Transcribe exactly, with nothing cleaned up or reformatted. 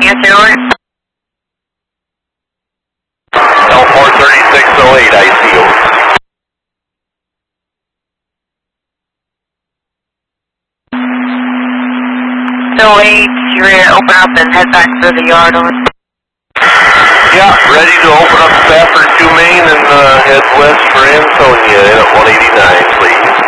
Yes, sir. L four thirty-six oh eight, I C, over. So eight, you're ready to open up and head back to the yard, over. Yeah, ready to open up Stafford two main and uh, head west for Ansonia at one eighty-nine, please.